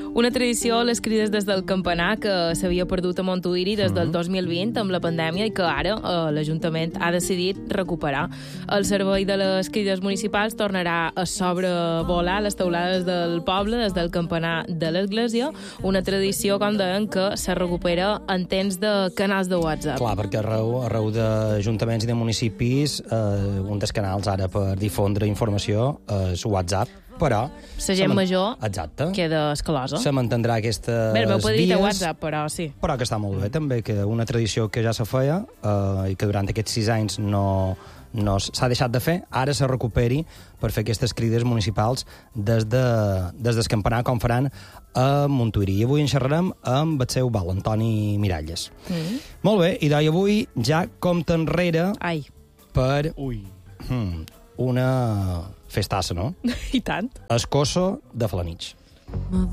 Una tradició, les crides des del campanar, que s'havia perdut a Montuïri des del 2020 amb la pandèmia i que ara l'Ajuntament ha decidit recuperar. El servei de les crides municipals tornarà a sobrevolar les teulades del poble des del campanar de l'església, una tradició, com deien, que se recupera en temps de canals de WhatsApp. Clar, perquè arreu d'ajuntaments i de municipis un dels canals ara per difondre informació és WhatsApp, però... La gent major exacte. Queda escalosa. Se mantindrà aquestes Bé, el meu padrí té vies, WhatsApp, però sí. Però que està molt bé, també, que una tradició que ja se feia i que durant aquests 6 anys no s'ha deixat de fer, ara se recuperi per fer aquestes crides municipals des del campanar, com faran a Montuïri. I avui en xerrarem amb el seu val, Antoni Miralles. Molt bé, i avui ja compta enrere per una festassa, no? I tant. Escosso de Felanitx.